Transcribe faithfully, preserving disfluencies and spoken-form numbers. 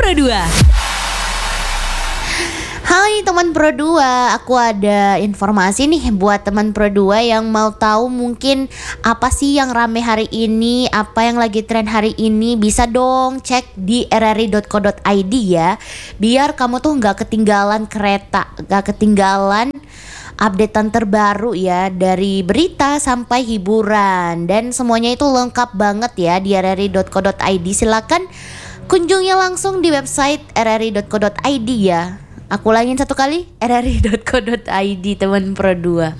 Pro dua. Hai teman Pro dua, aku ada informasi nih buat teman Pro dua yang mau tahu mungkin apa sih yang rame hari ini, apa yang lagi tren hari ini. Bisa dong cek di r r i dot co dot i d ya, biar kamu tuh gak ketinggalan kereta, gak ketinggalan updatean terbaru ya, dari berita sampai hiburan. Dan semuanya itu lengkap banget ya di r r i dot co dot i d. Silakan kunjungi langsung di website r r i dot co dot i d ya. Aku ulangin satu kali, r r i dot co dot i d teman Pro dua.